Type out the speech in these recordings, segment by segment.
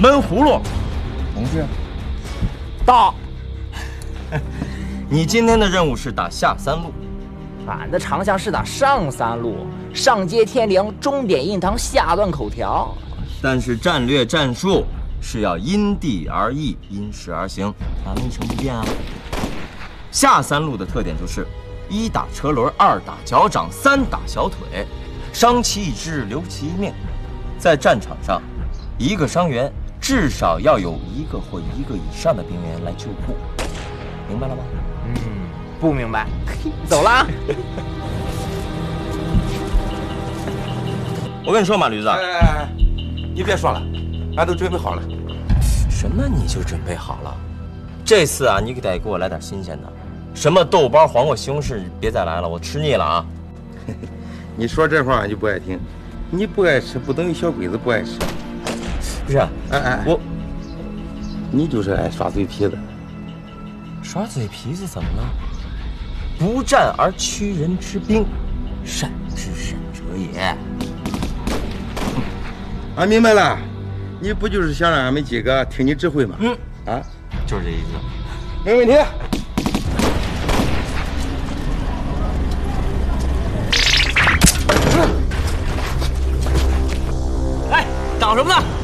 闷葫芦。 同志， 到。你今天的任务是打下三路。 俺的长项是打上三路，上接天良，中点印堂，下断口条。 但是战略战术是要因地而异，因势而行，哪能一成不变啊？下三路的特点就是一打车轮，二打脚掌，三打小腿，伤其一肢，留其一命。在战场上，一个伤员至少要有一个或一个以上的兵员来救护，明白了吗？ 不明白。走了。 我跟你说，马驴子， 哎，你别说了，俺都准备好了。 什么你就准备好了？这次啊，你得给我来点新鲜的，什么豆包、黄瓜、西红柿，别再来了，我吃腻了啊！ 你说这话俺就不爱听，你不爱吃不等于小鬼子不爱吃。 不是， 你就是爱耍嘴皮子。 耍嘴皮子怎么了？不战而屈人之兵，善之善者也。 俺明白了，你不就是想让俺们几个听你指挥吗？ 就是这意思。 没问题。 哎，搞什么呢？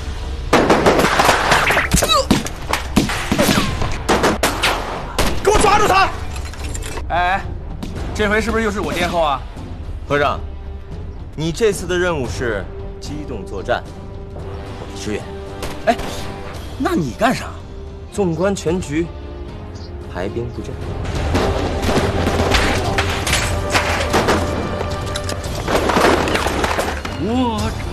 给我抓住他！哎，这回是不是又是我殿后啊？ 和尚，你这次的任务是机动作战，我支援。 哎，那你干啥？ 纵观全局，排兵布阵。 我